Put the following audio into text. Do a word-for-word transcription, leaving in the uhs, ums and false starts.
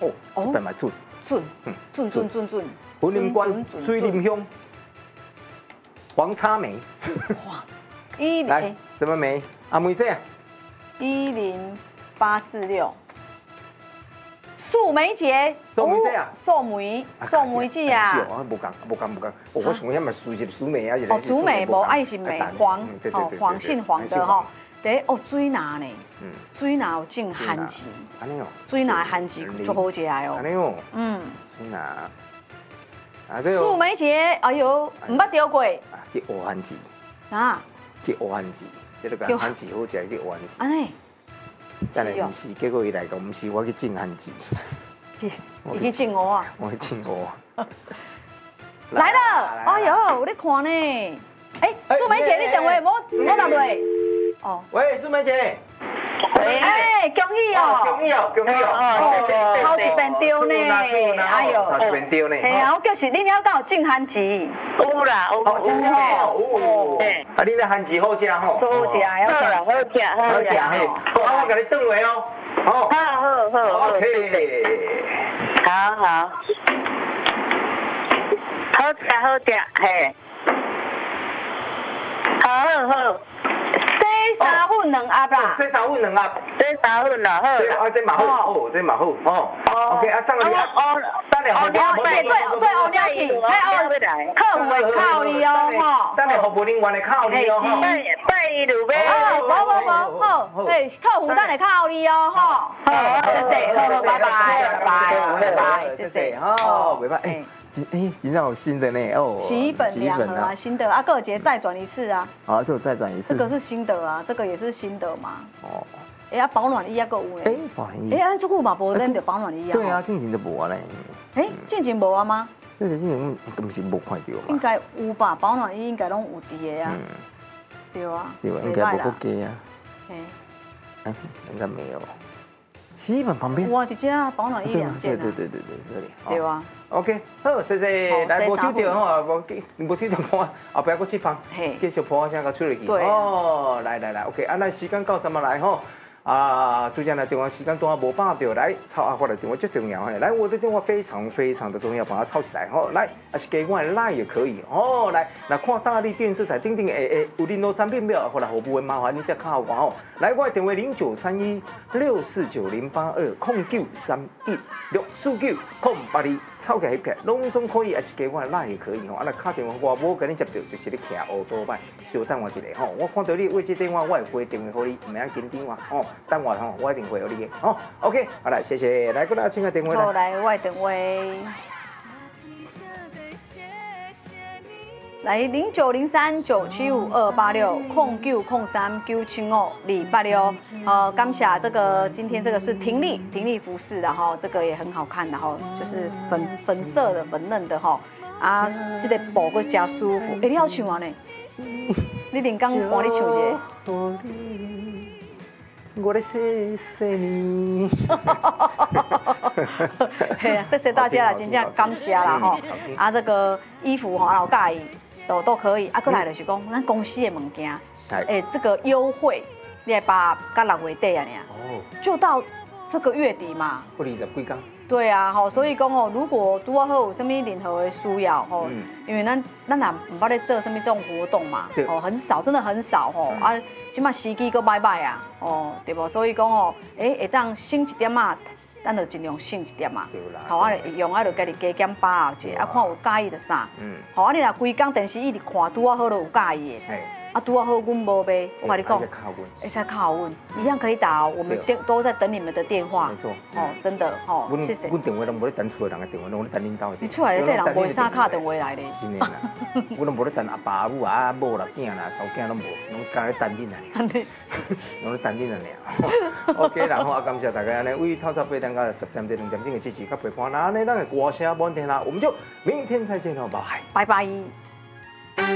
哦，这边嘛准。 准，准准准准。 云林关水林乡黄叉梅。 哇，一来什么梅？阿梅姐。 一零八四六。树梅节。 树梅节啊？ 树梅，树梅节啊。 哦，无讲，无讲，无讲。我从遐嘛树是树梅啊， 哦，树梅无爱心梅，黄，哦，黄姓黄的吼。第哦，水拿呢？嗯，水拿有种番薯。安尼哦。水拿番薯足好食哦。 安尼哦。嗯。水拿。 啊，这树梅节，哎呦，唔捌钓过。 啊，叫乌番薯。啊？叫乌番薯，这个番薯好食，叫乌番薯。 安尼。 但系唔是，结果伊来讲唔是，我去种番薯。 你去种鹅啊？ 我去种鹅。 来了，哎呦，我咧看呢。哎，树梅姐，你电话冇冇拿落？ 哦。喂，树梅姐。 喂。哎，恭喜哦！ 恭喜哦！恭喜哦！ 头一遍丢呢， 哎呦，头一遍丢呢。 系啊，我就是你了到种番薯。 有啦，有有有。对。啊，你那番薯好食吼？ 好食，要好啦，好食， 好食嘿。好，啊，我给你转回哦。 好，好，好，好。 OK。 好好。好食，好食，嘿。好好好。 洗三粉两盒啦， 洗三粉两盒， 洗三粉啦，好。 对，啊，这嘛好，哦，这嘛好，哦。OK，啊，上个礼拜，等下哦，对对对，哦，了去，哎哦，客户会靠你哦，吼。 等下服务人员会靠你哦， 拜拜一路呗。 哦，无无无，好，哎，客户等下靠你哦，吼。好，谢谢，好，拜拜，拜拜，拜拜，谢谢， 哦，拜拜，哎。哎，你让我新的呢哦， 洗衣粉两盒啊，新的啊，各节再转一次啊。 啊，这我再转一次。 这个是新的啊，这个也是新的嘛。哦。哎呀，保暖衣啊，够有嘞。 哎，保暖衣。 哎，按这个嘛，无咱就保暖衣啊。 对啊，进前就无啊嘞。 哎，进前无啊吗？ 就是进前根本是无看到嘛。 应该有吧，保暖衣应该拢有伫的啊。嗯。对啊。 对啊，应该不够给啊。 哎。 哎，应该没有。洗衣粉旁边。 哇，直接保暖衣两件。 对对对对对，这里。 对啊。 OK， 好，谢谢。来，无抽到吼，无无抽到看，后壁搁七放，继续播声甲出入去。哦，来来来 ，OK， 啊，咱时间到什么来吼？啊，最近的电话时间都还无把到，来抄阿发的电话最重要嘿。来，我的电话非常非常的重要，把它抄起来吼。来，还是给我的 line 也可以哦。来，那看大力电视台顶顶诶诶，有恁多产品表，或者服务的麻烦你再敲我吼。来，我的电话零九三一六四九零八二空九三一六四九空八二，抄起来片，拢总可以，还是给我的 line 也可以吼。啊，来打电话我无跟你接到，就是你徛乌多摆，稍等我一下吼。我看到你位置电话，我会回电话给你，唔免紧电话哦。等我吼，我一定会有你嘅。好 ，OK， 好来，谢谢，来，过来请个电话来。 好，来，我的电话。来零九零三九七五二八六空九空三九七五二八六，呃，感谢这个今天这个是婷丽婷丽服饰的哈，这个也很好看的哈，就是粉粉色的粉嫩的哈，啊，这个布个加舒服，哎，你要唱啊呢？你连刚帮你唱一下。 我来谢谢你。 嘿，谢谢大家啦，真正感谢啦吼。啊，这个衣服吼，有介意都都可以。啊，过来就是讲，咱公司的物件，诶，这个优惠，你八到六月底啊，哦，就到这个月底嘛。 不二十几天。 对啊，吼，所以讲哦，如果拄好有什么任何的需要吼，因为咱咱也唔捌咧做什么这种活动嘛，哦，很少，真的很少吼啊。即马时机搁歹歹啊，哦，对无？所以讲哦，诶，会当省一点啊，咱就尽量省一点嘛。 对啦。 好啊，用啊，就家己加减把握者，啊，看有介意就啥。嗯。好啊，你若规工电视一直看，拄啊好就有介意的。啊，拄啊好，阮无买，我跟你讲，会使靠阮，一样可以打哦。我们电都在等你们的电话。没错。哦，真的，哦，谢谢。 阮电话都无咧等厝的人的电话，拢咧等恁兜的。 你出来的人袂啥敲电话来咧。 真的啦，阮都无咧等阿爸阿母啊、某啦、囝啦、嫂囝拢无，拢干咧等恁啦。安尼。拢咧等恁啦尔。OK， 然后啊，感谢大家呢，为透早八点到十点这两点钟的支持甲陪伴，那呢，咱的歌声满天啦，我们就明天再见喽，拜拜。 拜拜。